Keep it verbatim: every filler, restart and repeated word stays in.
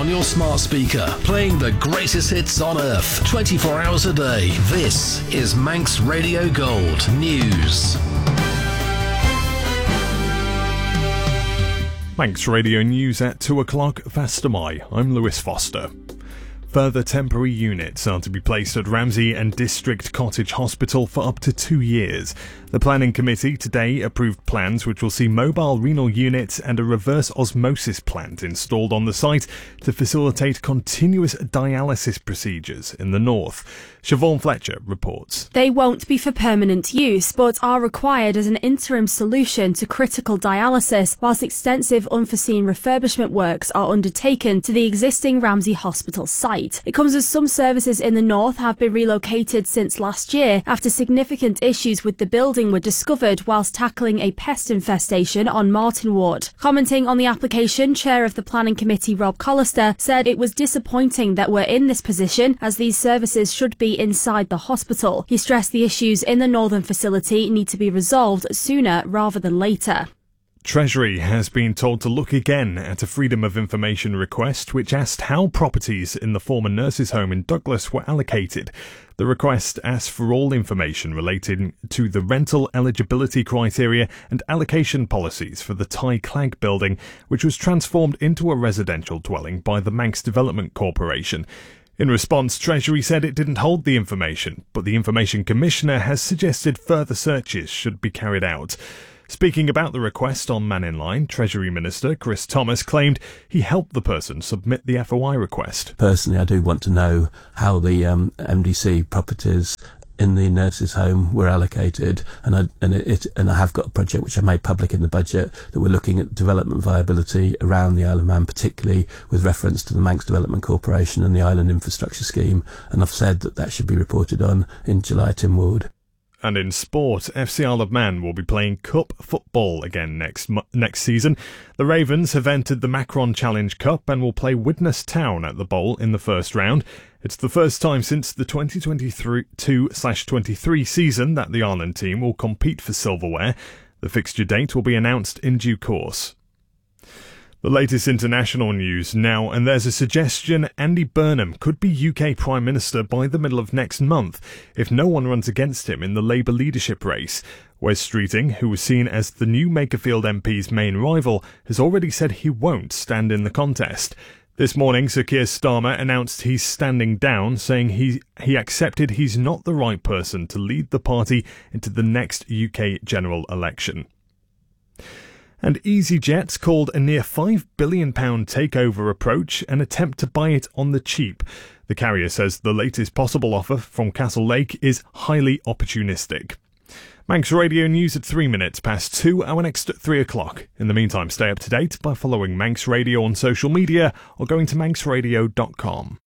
on your smart speaker, playing the greatest hits on earth, twenty-four hours a day. This is Manx Radio Gold News. Manx Radio News at two o'clock, Fastamai. I'm Lewis Foster. Further temporary units are to be placed at Ramsey and District Cottage Hospital for up to two years. The planning committee today approved plans which will see mobile renal units and a reverse osmosis plant installed on the site to facilitate continuous dialysis procedures in the north. Siobhan Fletcher reports. They won't be for permanent use, but are required as an interim solution to critical dialysis, whilst extensive unforeseen refurbishment works are undertaken to the existing Ramsey Hospital site. It comes as some services in the north have been relocated since last year after significant issues with the building were discovered whilst tackling a pest infestation on Martin Ward. Commenting on the application, Chair of the Planning Committee Rob Collister said it was disappointing that we're in this position as these services should be inside the hospital. He stressed the issues in the northern facility need to be resolved sooner rather than later. Treasury has been told to look again at a Freedom of Information request which asked how properties in the former nurses' home in Douglas were allocated. The request asked for all information relating to the rental eligibility criteria and allocation policies for the Ty Clegg building, which was transformed into a residential dwelling by the Manx Development Corporation. In response, Treasury said it didn't hold the information, but the Information Commissioner has suggested further searches should be carried out. Speaking about the request on Man in Line, Treasury Minister Chris Thomas claimed he helped the person submit the F O I request. Personally, I do want to know how the um, M D C properties in the nurses' home were allocated, and I and it and I have got a project which I made public in the budget that we're looking at development viability around the Isle of Man, particularly with reference to the Manx Development Corporation and the Island Infrastructure Scheme, and I've said that that should be reported on in July Tynwald. And in sport, F C Isle of Man will be playing Cup football again next next season. The Ravens have entered the Macron Challenge Cup and will play Widnes Town at the Bowl in the first round. It's the first time since the twenty twenty-two twenty-three season that the Ireland team will compete for silverware. The fixture date will be announced in due course. The latest international news now, and there's a suggestion Andy Burnham could be U K Prime Minister by the middle of next month if no one runs against him in the Labour leadership race. Wes Streeting, who was seen as the new Makerfield M P's main rival, has already said he won't stand in the contest. This morning, Sir Keir Starmer announced he's standing down, saying he, he accepted he's not the right person to lead the party into the next U K general election. And EasyJet called a near five billion pounds takeover approach an attempt to buy it on the cheap. The carrier says the latest possible offer from Castle Lake is highly opportunistic. Manx Radio News at three minutes past two, our next at three o'clock. In the meantime, stay up to date by following Manx Radio on social media or going to manx radio dot com.